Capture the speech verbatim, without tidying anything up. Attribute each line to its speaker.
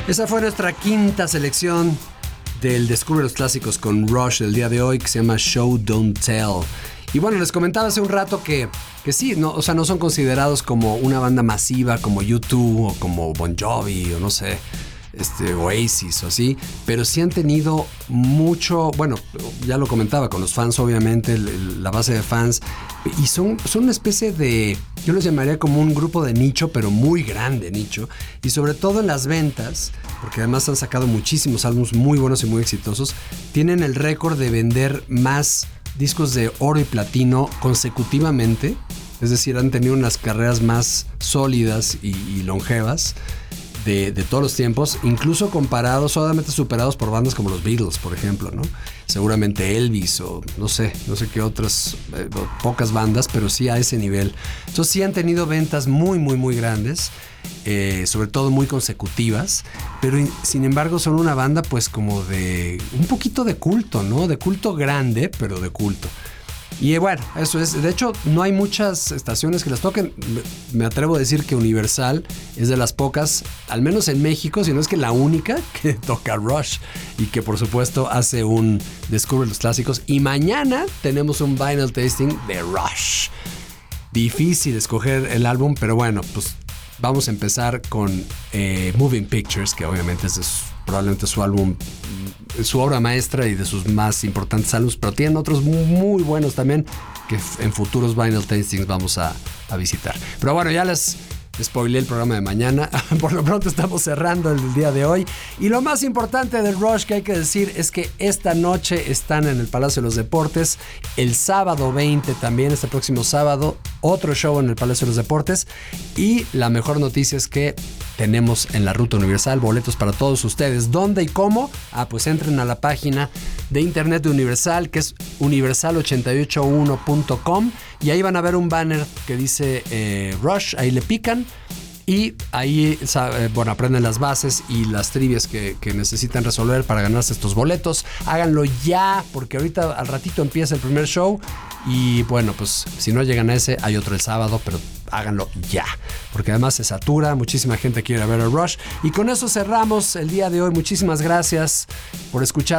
Speaker 1: Esa fue nuestra quinta selección del Descubre los Clásicos con Rush del día de hoy, que se llama Show Don't Tell. Y bueno, les comentaba hace un rato que, que sí, no, o sea, no son considerados como una banda masiva como U dos o como Bon Jovi o no sé, este, Oasis o así, pero sí han tenido mucho, bueno, ya lo comentaba, con los fans obviamente, el, el, la base de fans, y son, son una especie de, yo los llamaría como un grupo de nicho, pero muy grande nicho, y sobre todo en las ventas, porque además han sacado muchísimos álbumes muy buenos y muy exitosos, tienen el récord de vender más discos de oro y platino consecutivamente, es decir, han tenido unas carreras más sólidas y, y longevas de, de todos los tiempos, incluso comparados, solamente superados por bandas como los Beatles, por ejemplo, ¿no? Seguramente Elvis o no sé, no sé qué otras, eh, pocas bandas, pero sí a ese nivel. Entonces sí han tenido ventas muy, muy, muy grandes, eh, sobre todo muy consecutivas, pero sin embargo son una banda pues como de un poquito de culto, ¿no? De culto grande, pero de culto. Y bueno, eso es. De hecho, no hay muchas estaciones que las toquen. Me atrevo a decir que Universal es de las pocas, al menos en México, si no es que la única que toca Rush y que por supuesto hace un Descubre los Clásicos. Y mañana tenemos un vinyl tasting de Rush. Difícil escoger el álbum, pero bueno, pues vamos a empezar con eh, Moving Pictures, que obviamente es probablemente su álbum, su obra maestra y de sus más importantes álbumes, pero tienen otros muy, muy buenos también que en futuros vinyl tastings vamos a, a visitar. Pero bueno, ya les spoileé el programa de mañana. Por lo pronto estamos cerrando el día de hoy. Y lo más importante del Rush que hay que decir es que esta noche están en el Palacio de los Deportes. El sábado veinte también, este próximo sábado, otro show en el Palacio de los Deportes. Y la mejor noticia es que tenemos en la Ruta Universal boletos para todos ustedes. ¿Dónde y cómo? Ah, pues entren a la página de internet de Universal, que es universal ochenta y ocho uno punto com, y ahí van a ver un banner que dice eh, Rush, ahí le pican y ahí bueno, aprenden las bases y las trivias que, que necesitan resolver para ganarse estos boletos. Háganlo ya, porque ahorita al ratito empieza el primer show y bueno, pues si no llegan a ese, hay otro el sábado, pero háganlo ya, porque además se satura, muchísima gente quiere ver a Rush. Y con eso cerramos el día de hoy. Muchísimas gracias por escuchar